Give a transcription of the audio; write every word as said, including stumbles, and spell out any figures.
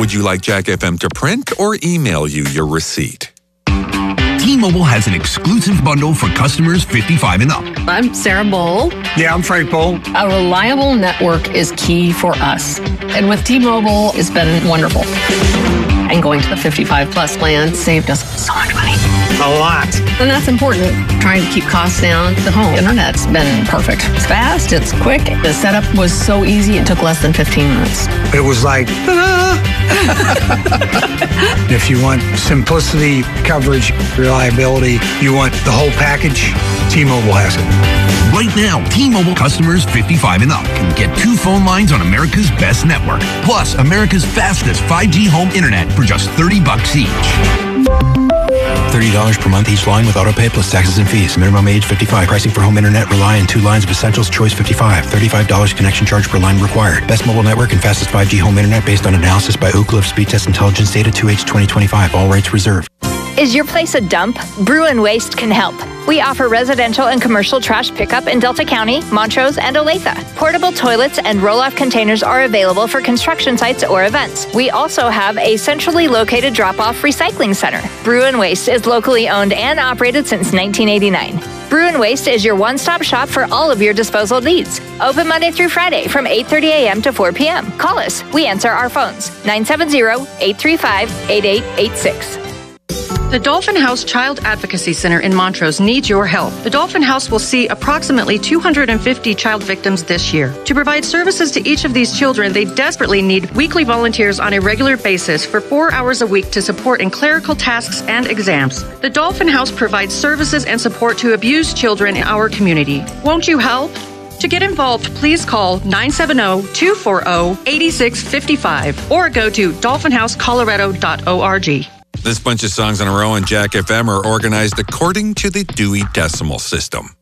Would you like Jack F M to print or email you your receipt? T-Mobile has an exclusive bundle for customers fifty-five and up. I'm Sarah Bowl. Yeah, I'm Frank Bowl. A reliable network is key for us. And with T-Mobile, it's been wonderful. And going to the fifty-five plus plan saved us so much money. A lot. And that's important. Trying to keep costs down. The home internet's been perfect. It's fast, it's quick. The setup was so easy, it took less than fifteen minutes. It was like, ta-da! If you want simplicity, coverage, reliability, you want the whole package, T-Mobile has it. Right now, T-Mobile customers fifty-five and up can get two phone lines on America's best network, plus America's fastest five G home internet for just thirty bucks each. thirty dollars per month each line with autopay plus taxes and fees. Minimum age fifty-five. Pricing for home internet rely on two lines of Essentials Choice fifty-five. thirty-five dollars connection charge per line required. Best mobile network and fastest five G home internet based on analysis by Oak Cliff Speed Test Intelligence Data two H twenty twenty-five. All rights reserved. Is your place a dump? Bruin Waste can help. We offer residential and commercial trash pickup in Delta County, Montrose, and Olathe. Portable toilets and roll-off containers are available for construction sites or events. We also have a centrally located drop-off recycling center. Bruin Waste is locally owned and operated since nineteen eighty-nine. Bruin Waste is your one-stop shop for all of your disposal needs. Open Monday through Friday from eight thirty a.m. to four p.m. Call us. We answer our phones. nine seven zero, eight three five, eight eight eight six. The Dolphin House Child Advocacy Center in Montrose needs your help. The Dolphin House will see approximately two hundred fifty child victims this year. To provide services to each of these children, they desperately need weekly volunteers on a regular basis for four hours a week to support in clerical tasks and exams. The Dolphin House provides services and support to abused children in our community. Won't you help? To get involved, please call nine seven zero, two four zero, eight six five five or go to dolphin house colorado dot org. This bunch of songs in a row on Jack F M are organized according to the Dewey Decimal System.